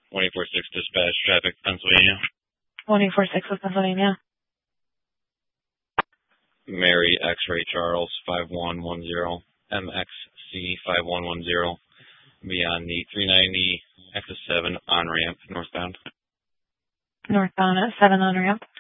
246 dispatch, traffic, Pennsylvania. 146 with Pennsylvania. Mary X-Ray Charles 5110, MXC 5110, beyond the 390 exit 7 on ramp, northbound. Northbound at 7 on ramp.